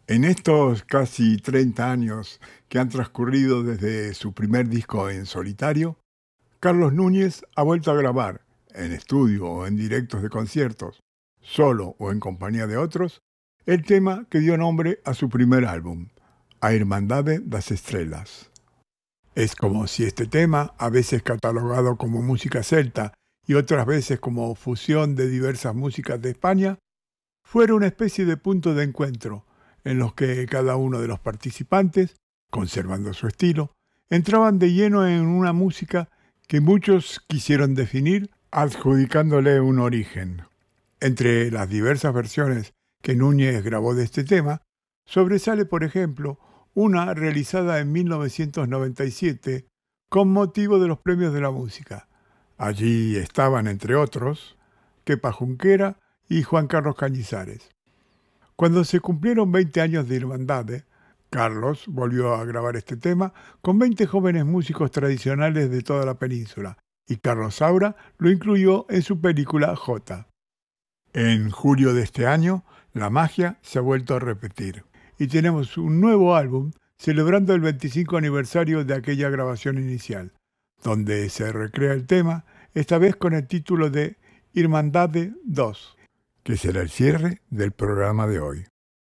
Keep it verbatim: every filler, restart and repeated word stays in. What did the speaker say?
En estos casi treinta años que han transcurrido desde su primer disco en solitario, Carlos Núñez ha vuelto a grabar, en estudio o en directos de conciertos, solo o en compañía de otros, el tema que dio nombre a su primer álbum, A Irmandade das Estrelas. Es como si este tema, a veces catalogado como música celta y otras veces como fusión de diversas músicas de España, fuera una especie de punto de encuentro en los que cada uno de los participantes, conservando su estilo, entraban de lleno en una música que muchos quisieron definir adjudicándole un origen. Entre las diversas versiones que Núñez grabó de este tema, sobresale, por ejemplo, una realizada en mil novecientos noventa y siete con motivo de los premios de la música. Allí estaban, entre otros, Kepa Junquera y Juan Carlos Cañizares. Cuando se cumplieron veinte años de Irmandade, Carlos volvió a grabar este tema con veinte jóvenes músicos tradicionales de toda la península, y Carlos Saura lo incluyó en su película Jota. En julio de este año, la magia se ha vuelto a repetir, y tenemos un nuevo álbum celebrando el veinticinco aniversario de aquella grabación inicial, donde se recrea el tema, esta vez con el título de Irmandade dos, que será el cierre del programa de hoy.